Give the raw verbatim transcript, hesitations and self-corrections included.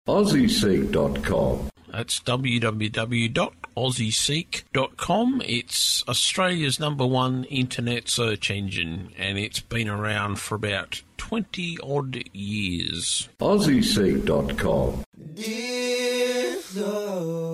Aussie Seek dot com. That's w w w dot aussie seek dot com. It's Australia's number one internet search engine, and it's been around for about twenty odd years. Aussie Seek dot com. Dear Lord.